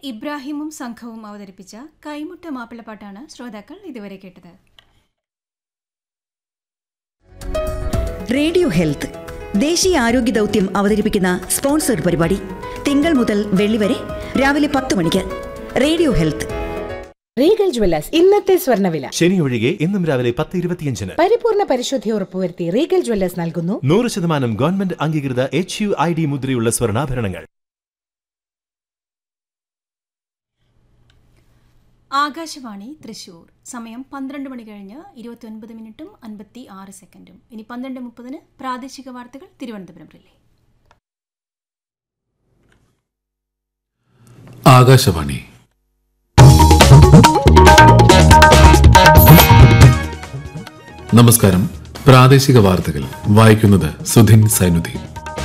ഇബ്രാഹിമും സംഘവും അവതരിപ്പിച്ച കൈമുട്ട മാപ്പിളപ്പാട്ടാണ് ശ്രോതാക്കൾ ഇതുവരെ കേട്ടത്. റേഡിയോ ഹെൽത്ത് ദേശീയ ആരോഗ്യ ദൗത്യം അവതരിപ്പിക്കുന്ന സ്പോൺസർഡ് പരിപാടി തിങ്കൾ മുതൽ വെള്ളി വരെ രാവിലെ 10 മണിക്ക്. Radio health. റീഗൽ ജ്വല്ലേഴ്സ് ഇന്നത്തെ സ്വർണ്ണവില. ശനി ഒഴികെ ഇന്നും രാവിലെ 10:25. പരിപൂർണ പരിശുദ്ധി ഉറപ്പുവരുത്തി റീഗൽ ജ്വല്ലേഴ്സ് നൽകുന്നു 100% ഗവൺമെന്റ് അംഗീകൃത HUID മുദ്രയുള്ള സ്വർണ്ണാഭരണങ്ങൾ. ആകാശവാണി തൃശൂർ. സമയം 12 മണി കഴിഞ്ഞ് 29 മിനിറ്റും 56 സെക്കൻഡും. ഇനി 12:30 പ്രാദേശിക വാർത്തകൾ തിരുവനന്തപുരം റിലേ. ആകാശവാണി. നമസ്കാരം. പ്രാദേശിക വാർത്തകൾ വായിക്കുന്നത് സുധിൻ സൈനുദ്ദീൻ.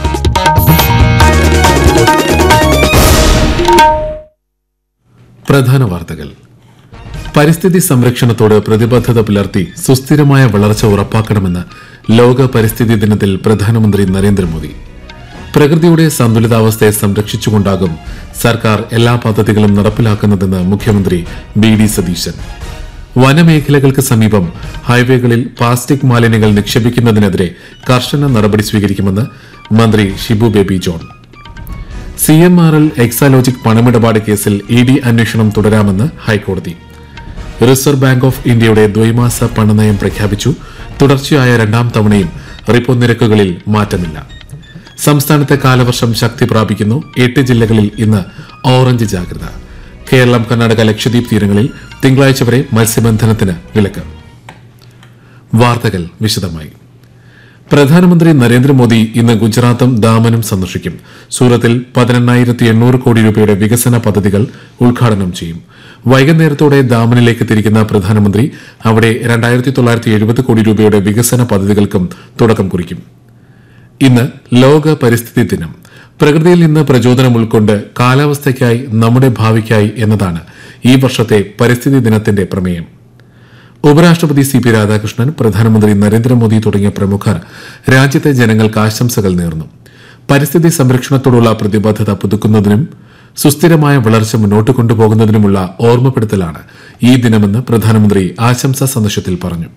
പ്രധാന വാർത്തകൾ. പരിസ്ഥിതി സംരക്ഷണത്തോട് പ്രതിബദ്ധത പുലർത്തി സുസ്ഥിരമായ വളർച്ച ഉറപ്പാക്കണമെന്ന് ലോക പരിസ്ഥിതി ദിനത്തിൽ പ്രധാനമന്ത്രി നരേന്ദ്രമോദി. പ്രകൃതിയുടെ സന്തുലിതാവസ്ഥയെ സംരക്ഷിച്ചുകൊണ്ടാകും സർക്കാർ എല്ലാ പദ്ധതികളും നടപ്പിലാക്കുന്നതെന്ന് മുഖ്യമന്ത്രി BD സതീശൻ. വനമേഖലകൾക്ക് സമീപം ഹൈവേകളിൽ പ്ലാസ്റ്റിക് മാലിന്യങ്ങൾ നിക്ഷേപിക്കുന്നതിനെതിരെ കർശന നടപടി സ്വീകരിക്കുമെന്ന് മന്ത്രി Shibu baby John. CMRL Exalogic പണമിടപാട് കേസിൽ ED അന്വേഷണം തുടരാമെന്ന് ഹൈക്കോടതി. റിസർവ് ബാങ്ക് ഓഫ് ഇന്ത്യയുടെ ദ്വൈമാസ പണനയം പ്രഖ്യാപിച്ചു. തുടർച്ചയായ 2ാം തവണയും റിപ്പോ നിരക്കുകളിൽ മാറ്റമില്ല. സംസ്ഥാനത്തെ കാലവർഷം ശക്തി പ്രാപിക്കുന്നു. 8 ജില്ലകളിൽ ഇന്ന് ഓറഞ്ച് ജാഗ്രത. കേരളം, കർണാടക, ലക്ഷദ്വീപ് തീരങ്ങളിൽ തിങ്കളാഴ്ച വരെ മത്സ്യബന്ധനത്തിന് വിലക്ക്. വാർത്തകൾ വിശദമായി. പ്രധാനമന്ത്രി നരേന്ദ്രമോദി ഇന്ന് ഗുജറാത്തും ദാമനും സന്ദർശിക്കും. സൂറത്തിൽ 18,800 കോടി രൂപയുടെ വികസന പദ്ധതികൾ ഉദ്ഘാടനം ചെയ്യും. വൈകുന്നേരത്തോടെ ദാമനിലേക്ക് തിരിക്കുന്ന പ്രധാനമന്ത്രി അവിടെ 2,970 കോടി രൂപയുടെ വികസന പദ്ധതികൾക്കും തുടക്കം കുറിക്കും. ഇന്ന് ലോക പരിസ്ഥിതി ദിനം. പ്രകൃതിയിൽ നിന്ന് പ്രചോദനം ഉൾക്കൊണ്ട് കാലാവസ്ഥയ്ക്കായി, നമ്മുടെ ഭാവിക്കായി എന്നതാണ് ഈ വർഷത്തെ പരിസ്ഥിതി ദിനത്തിന്റെ പ്രമേയം. ഉപരാഷ്ട്രപതി CP രാധാകൃഷ്ണൻ, പ്രധാനമന്ത്രി നരേന്ദ്രമോദി തുടങ്ങിയ പ്രമുഖർ രാജ്യത്തെ ജനങ്ങൾക്ക് ആശംസകൾ നേർന്നു. പരിസ്ഥിതി സംരക്ഷണത്തോടുള്ള പ്രതിബദ്ധത പുതുക്കുന്നതിനും സുസ്ഥിരമായ വളർച്ച മുന്നോട്ട് കൊണ്ടുപോകുന്നതിനുമുള്ള ഓർമ്മപ്പെടുത്തലാണ് ഈ ദിനമെന്ന് പ്രധാനമന്ത്രി ആശംസാ സന്ദേശത്തിൽ പറഞ്ഞു.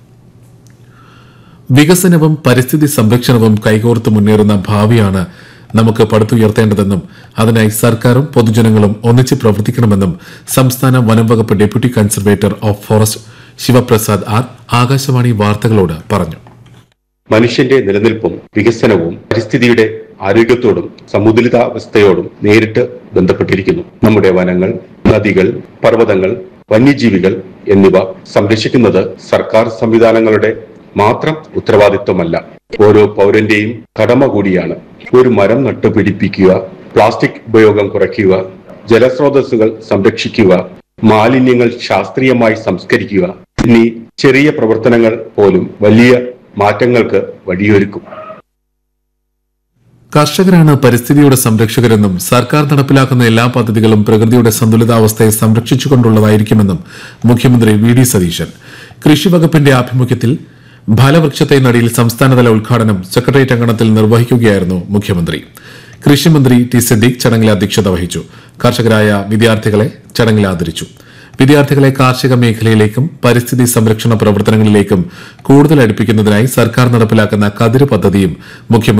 വികസനവും പരിസ്ഥിതി സംരക്ഷണവും കൈകോർത്ത് മുന്നേറുന്ന ഭാവിയാണ് നമുക്ക് പടുത്തുയർത്തേണ്ടതെന്നും അതിനായി സർക്കാരും പൊതുജനങ്ങളും ഒന്നിച്ച് പ്രവർത്തിക്കണമെന്നും സംസ്ഥാന വനം വകുപ്പ് deputy conservator of forest Sivaprasad R Akashvani വാർത്തകളോട് പറഞ്ഞു. മനുഷ്യന്റെ നിലനിൽപ്പും വികസനവും പരിസ്ഥിതിയുടെ ആരോഗ്യത്തോടും സമുദ്രിതാവസ്ഥയോടും നേരിട്ട് ബന്ധപ്പെട്ടിരിക്കുന്നു. നമ്മുടെ വനങ്ങൾ, നദികൾ, പർവ്വതങ്ങൾ, വന്യജീവികൾ എന്നിവ സംരക്ഷിക്കുന്നത് സർക്കാർ സംവിധാനങ്ങളുടെ മാത്രം ഉത്തരവാദിത്വമല്ല, ഓരോ പൗരന്റെയും കടമ കൂടിയാണ്. ഒരു മരം നട്ടുപിടിപ്പിക്കുക, പ്ലാസ്റ്റിക് ഉപയോഗം കുറയ്ക്കുക, ജലസ്രോതസ്സുകൾ സംരക്ഷിക്കുക, മാലിന്യങ്ങൾ ശാസ്ത്രീയമായി സംസ്കരിക്കുക എന്നീ ചെറിയ പ്രവർത്തനങ്ങൾ പോലും വലിയ മാറ്റങ്ങൾക്ക് വഴിയൊരുക്കും. കർഷകരാണ് പരിസ്ഥിതിയുടെ സംരക്ഷകരെന്നും സർക്കാർ നടപ്പിലാക്കുന്ന എല്ലാ പദ്ധതികളും പ്രകൃതിയുടെ സന്തുലിതാവസ്ഥയെ സംരക്ഷിച്ചുകൊണ്ടുള്ളതായിരിക്കുമെന്നും മുഖ്യമന്ത്രി VD സതീശൻ. കൃഷി വകുപ്പിന്റെ ആഭിമുഖ്യത്തിൽ ഫലവൃക്ഷത്തെ നടിയിൽ സംസ്ഥാനതല ഉദ്ഘാടനം സെക്രട്ടേറിയറ്റ് അങ്കണത്തിൽ നിർവഹിക്കുകയായിരുന്നു മുഖ്യമന്ത്രി. കൃഷിമന്ത്രി T സിദ്ദീഖ് ചടങ്ങിൽ അധ്യക്ഷത വഹിച്ചു. കർഷകരായ വിദ്യാർത്ഥികളെ ചടങ്ങിൽ ആദരിച്ചു. വിദ്യാർത്ഥികളെ കാർഷിക മേഖലയിലേക്കും പരിസ്ഥിതി സംരക്ഷണ പ്രവർത്തനങ്ങളിലേക്കും കൂടുതൽ അടുപ്പിക്കുന്നതിനായി സർക്കാർ നടപ്പിലാക്കുന്ന കതിര് പദ്ധതിയും മുഖ്യമന്ത്രി